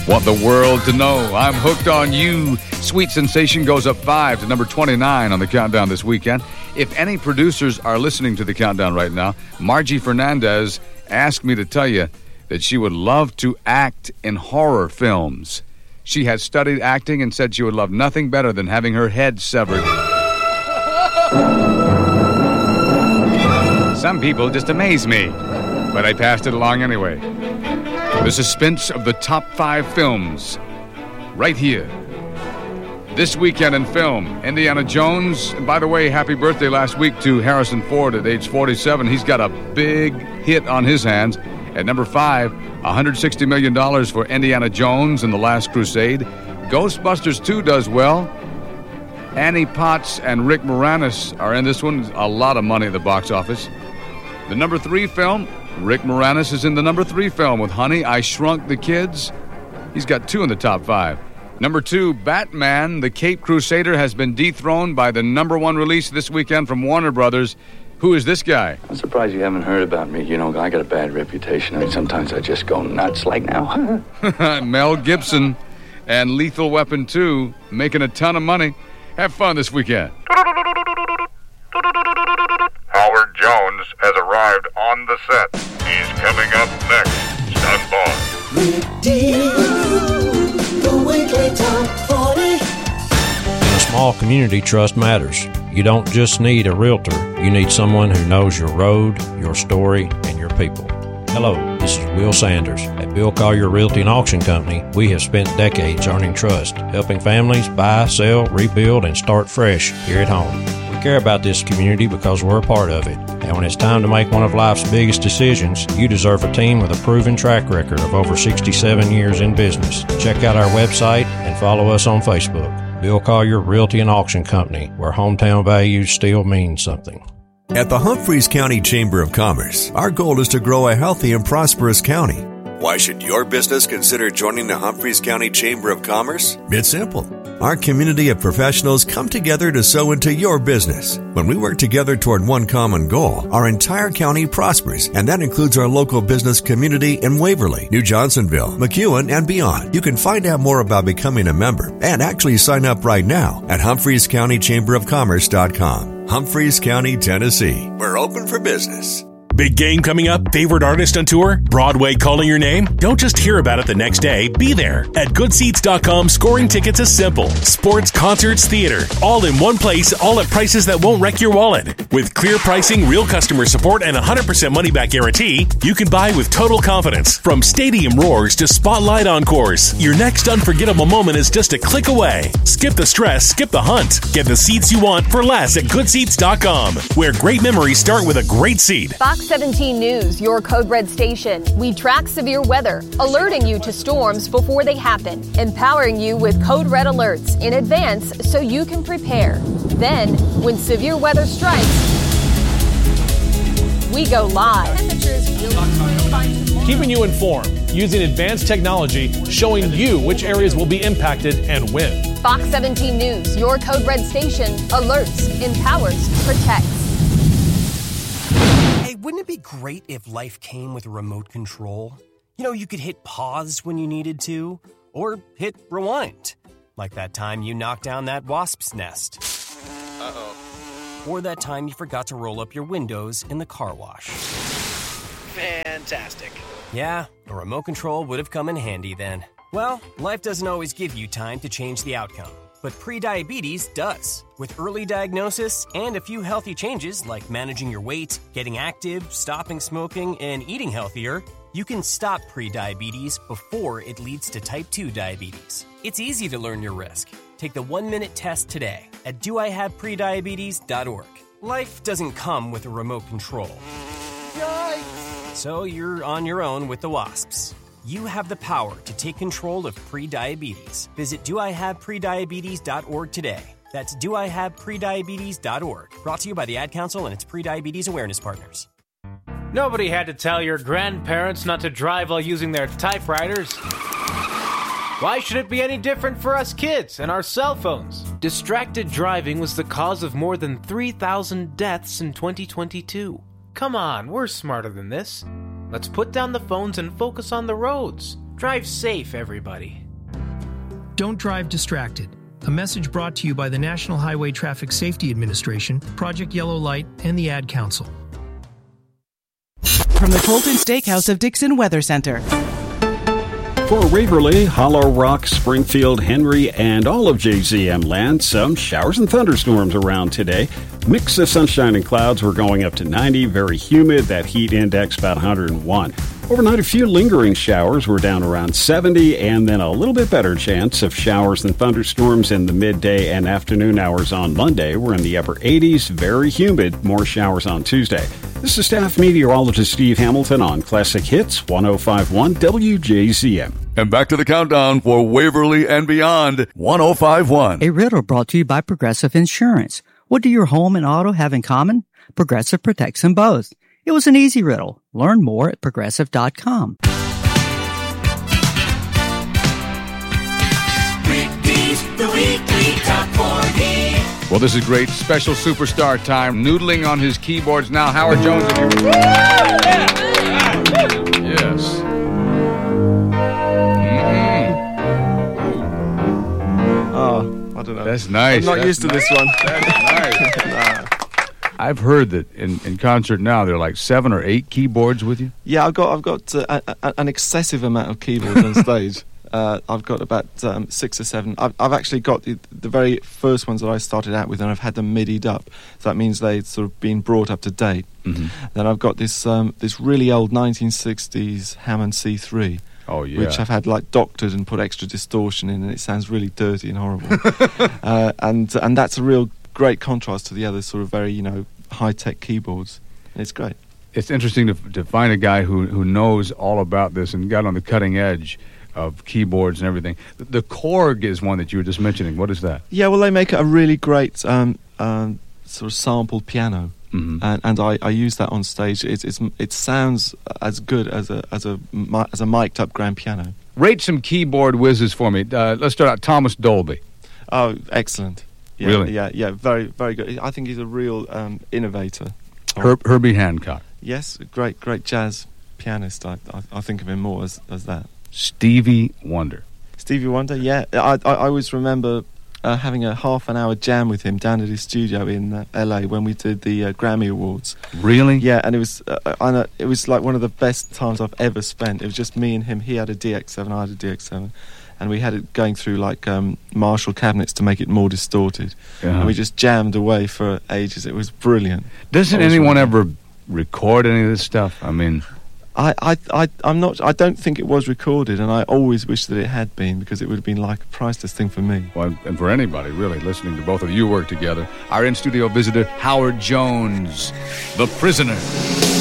Want the world to know. I'm hooked on you. Sweet Sensation goes up 5 to number 29 on the countdown this weekend. If any producers are listening to the countdown right now, Margie Fernandez asked me to tell you that she would love to act in horror films. She has studied acting and said she would love nothing better than having her head severed. Some people just amaze me, but I passed it along anyway. The suspense of the top 5 films, right here. This weekend in film, Indiana Jones. And by the way, happy birthday last week to Harrison Ford at age 47. He's got a big hit on his hands. At number 5, $160 million for Indiana Jones and the Last Crusade. Ghostbusters 2 does well. Annie Potts and Rick Moranis are in this one. A lot of money at the box office. The number 3 film, Rick Moranis is in the number 3 film with Honey, I Shrunk the Kids. He's got 2 in the top 5. Number 2, Batman, the Caped Crusader, has been dethroned by the number 1 release this weekend from Warner Brothers. Who is this guy? I'm surprised you haven't heard about me. You know, I got a bad reputation. I mean, sometimes I just go nuts like now. Mel Gibson and Lethal Weapon 2 making a ton of money. Have fun this weekend. Howard Jones has arrived on the set. He's coming up next. Stand by. The Weekly Top 40. In a small community, trust matters. You don't just need a realtor. You need someone who knows your road, your story, and your people. Hello, this is Will Sanders. At Bill Collier Realty and Auction Company, we have spent decades earning trust, helping families buy, sell, rebuild, and start fresh here at home. We care about this community because we're a part of it. And when it's time to make one of life's biggest decisions, you deserve a team with a proven track record of over 67 years in business. Check out our website and follow us on Facebook. Bill Collier Realty and Auction Company, where hometown values still mean something. At the Humphreys County Chamber of Commerce, our goal is to grow a healthy and prosperous county. Why should your business consider joining the Humphreys County Chamber of Commerce? It's simple. Our community of professionals come together to sow into your business. When we work together toward one common goal, our entire county prospers, and that includes our local business community in Waverly, New Johnsonville, McEwen, and beyond. You can find out more about becoming a member and actually sign up right now at HumphreysCountyChamberOfCommerce.com. Humphreys County, Tennessee. We're open for business. Big game coming up? Favorite artist on tour? Broadway calling your name? Don't just hear about it the next day. Be there. At GoodSeats.com, scoring tickets is simple. Sports, concerts, theater. All in one place, all at prices that won't wreck your wallet. With clear pricing, real customer support, and 100% money-back guarantee, you can buy with total confidence. From stadium roars to spotlight encores, your next unforgettable moment is just a click away. Skip the stress, skip the hunt. Get the seats you want for less at GoodSeats.com, where great memories start with a great seat. Fox 17 News, your Code Red station. We track severe weather, alerting you to storms before they happen, empowering you with Code Red alerts in advance so you can prepare. Then, when severe weather strikes, we go live. Keeping you informed using advanced technology, showing you which areas will be impacted and when. Fox 17 News, your Code Red station, alerts, empowers, protects. Wouldn't it be great if life came with a remote control? You know, you could hit pause when you needed to, or hit rewind. Like that time you knocked down that wasp's nest. Uh-oh. Or that time you forgot to roll up your windows in the car wash. Fantastic. Yeah, a remote control would have come in handy then. Well, life doesn't always give you time to change the outcome. But prediabetes does. With early diagnosis and a few healthy changes like managing your weight, getting active, stopping smoking, and eating healthier, you can stop prediabetes before it leads to type 2 diabetes. It's easy to learn your risk. Take the 1-minute test today at doihaveprediabetes.org. Life doesn't come with a remote control. Yikes! So you're on your own with the wasps. You have the power to take control of prediabetes. Visit doihaveprediabetes.org today. That's doihaveprediabetes.org. Brought to you by the Ad Council and its prediabetes awareness partners. Nobody had to tell your grandparents not to drive while using their typewriters. Why should it be any different for us kids and our cell phones? Distracted driving was the cause of more than 3,000 deaths in 2022. Come on, we're smarter than this. Let's put down the phones and focus on the roads. Drive safe, everybody. Don't drive distracted. A message brought to you by the National Highway Traffic Safety Administration, Project Yellow Light, and the Ad Council. From the Colton Steakhouse of Dixon Weather Center. For Waverly, Hollow Rock, Springfield, Henry, and all of JZM land, some showers and thunderstorms around today. Mix of sunshine and clouds. We're going up to 90. Very humid. That heat index about 101. Overnight, a few lingering showers. We're down around 70, and then a little bit better chance of showers and thunderstorms in the midday and afternoon hours on Monday. We're in the upper 80s. Very humid. More showers on Tuesday. This is staff meteorologist Steve Hamilton on Classic Hits 105.1 WJZM. And back to the countdown for Waverly and Beyond 105.1. A riddle brought to you by Progressive Insurance. What do your home and auto have in common? Progressive protects them both. It was an easy riddle. Learn more at Progressive.com. Ricky's the Weekly Top 40. Well, this is great. Special superstar time. Noodling on his keyboards now. Howard Jones. Yes. Oh, I don't know. That's nice. I'm not used to this one. That's nice. I've heard that in concert now there are like 7 or 8 keyboards with you. Yeah, I've got an excessive amount of keyboards on stage. I've got about 6 or 7. I've actually got the very first ones that I started out with, and I've had them midied up. So that means they've sort of been brought up to date. Mm-hmm. Then I've got this really old 1960s Hammond C3. Oh, yeah. Which I've had like doctored and put extra distortion in, and it sounds really dirty and horrible. And that's a real great contrast to the other sort of very, high-tech keyboards. It's great. It's interesting to find a guy who knows all about this and got on the cutting edge of keyboards and everything. The Korg is one that you were just mentioning. What is that? Yeah, well, they make a really great sort of sampled piano. Mm-hmm. And I use that on stage. It sounds as good as a mic'd up grand piano. Rate some keyboard whizzes for me. Let's start out. Thomas Dolby. Oh, excellent. Yeah, really? Yeah, very, very good. I think he's a real innovator. Herbie Hancock. Yes, great jazz pianist. I think of him more as that. Stevie Wonder. Stevie Wonder, yeah. I always remember having a half an hour jam with him down at his studio in LA when we did the Grammy Awards. Really? Yeah, and it was like one of the best times I've ever spent. It was just me and him. He had a DX7, I had a DX7. And we had it going through like Marshall cabinets to make it more distorted. Yeah. And we just jammed away for ages. It was brilliant. Doesn't anyone ever record any of this stuff? I mean, I'm not. I don't think it was recorded, and I always wish that it had been, because it would have been like a priceless thing for me. Well, and for anybody really listening to both of you work together. Our in-studio visitor, Howard Jones, The Prisoner.